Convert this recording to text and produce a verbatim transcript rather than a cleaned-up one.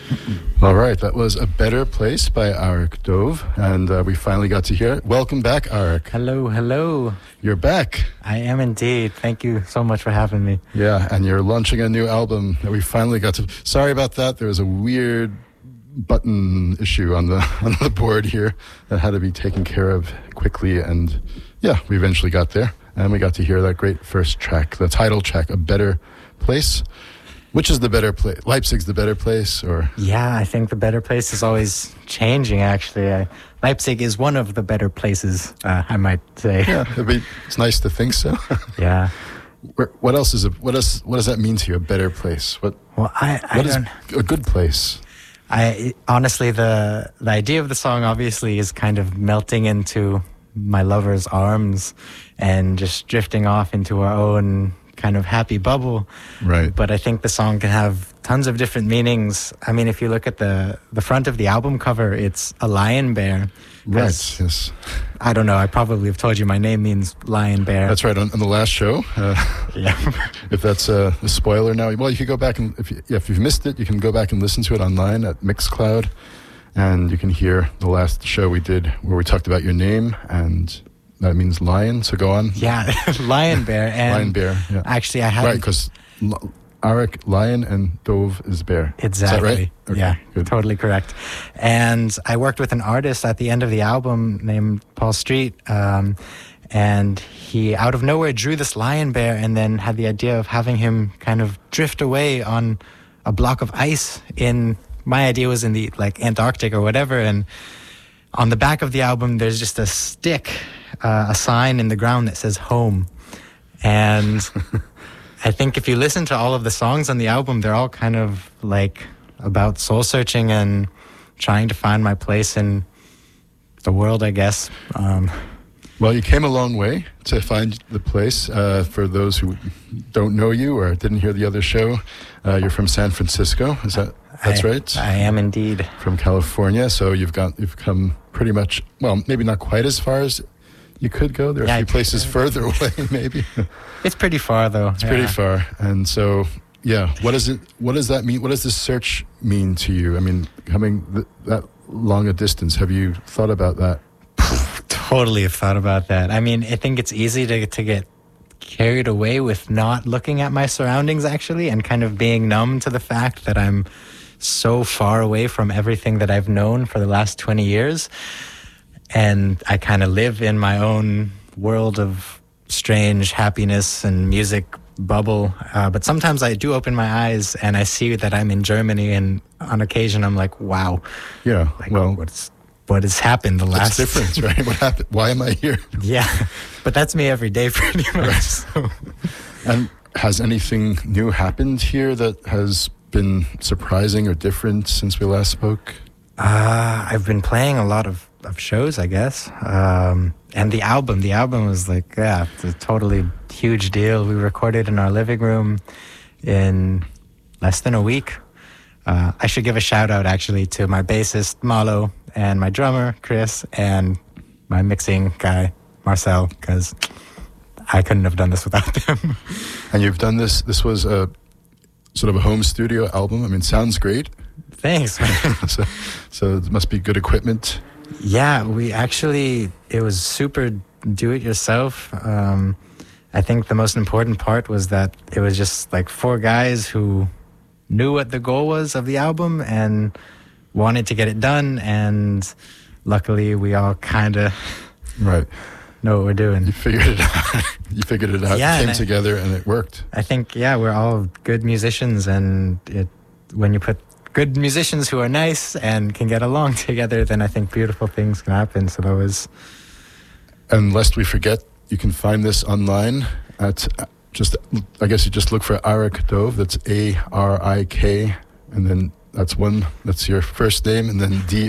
All right, that was A Better Place by Arik Dove, and uh, we finally got to hear it. Welcome back, Arik. Hello, hello. You're back. I am indeed. Thank you so much for having me. Yeah, and you're launching a new album that we finally got to... Sorry about that. There was a weird button issue on the on the board here that had to be taken care of quickly, and yeah, we eventually got there, and we got to hear that great first track, the title track, A Better Place. Which is the better place? Leipzig's the better place, or? Yeah, I think the better place is always changing, actually. I, Leipzig is one of the better places, uh, I might say. Yeah, it'd be, it's nice to think so. Yeah. Where, what else is a, what else, what does that mean to you, a better place? What, well, I, I what is don't, a good place? I honestly, the the idea of the song obviously is kind of melting into my lover's arms and just drifting off into our own kind of happy bubble. Right. But I think the song can have tons of different meanings. I mean, if you look at the the front of the album cover, it's a lion bear. Right, yes. I don't know, I probably have told you my name means lion bear. That's right, on, on the last show. Uh, yeah. If that's a, a spoiler now, well, you could go back and, if, you, yeah, if you've missed it, you can go back and listen to it online at Mixcloud, and you can hear the last show we did where we talked about your name, and that means lion, so go on. Yeah, lion bear. And lion bear, yeah. Actually, I had Right, because Arik, lion, and Dove is bear. Exactly. Is that right? Okay, yeah, good. Totally correct. And I worked with an artist at the end of the album named Paul Street, um, and he, out of nowhere, drew this lion bear and then had the idea of having him kind of drift away on a block of ice in, my idea was in the, like, Antarctic or whatever, and on the back of the album, there's just a stick, uh, a sign in the ground that says home. And I think if you listen to all of the songs on the album, they're all kind of like about soul searching and trying to find my place in the world, I guess. Um, well, you came a long way to find the place. Uh, for those who don't know you or didn't hear the other show, uh, you're from San Francisco. Is that that's I, right? I am indeed. From California, so you've got you've come pretty much, well, maybe not quite as far as you could go. There are yeah, a few places further away, maybe. It's pretty far, though. It's yeah. pretty far, and so yeah. What does it? What does that mean? What does this search mean to you? I mean, coming th- that long a distance, have you thought about that? Totally have thought about that. I mean, I think it's easy to to get carried away with not looking at my surroundings, actually, and kind of being numb to the fact that I'm so far away from everything that I've known for the last twenty years. And I kind of live in my own world of strange happiness and music bubble. Uh, but sometimes I do open my eyes and I see that I'm in Germany, and on occasion I'm like, wow. Yeah, like, well... What's, what has happened the last... That's different, right? What happened? Why am I here? Yeah, but that's me every day pretty much. Right. So. And has anything new happened here that has been surprising or different since we last spoke? Uh, I've been playing a lot of, of shows, I guess. Um, and the album, the album was like, yeah, it's a totally huge deal. We recorded in our living room in less than a week. Uh, I should give a shout out actually to my bassist, Malo, and my drummer, Chris, and my mixing guy, Marcel, because I couldn't have done this without them. And you've done this, this was a sort of a home studio album. I mean, sounds great. Thanks. so, so it must be good equipment. Yeah, we actually, it was super do-it-yourself. Um, I think the most important part was that it was just like four guys who knew what the goal was of the album and wanted to get it done, and luckily we all kind of right know what we're doing. You figured it out. You figured it out. Yeah, it came I, together and it worked. I think, yeah, we're all good musicians, and it when you put good musicians who are nice and can get along together, then I think beautiful things can happen. So that was... And lest we forget, you can find this online at just, I guess you just look for Arik Dove. That's A R I K, and then that's one, that's your first name, and then D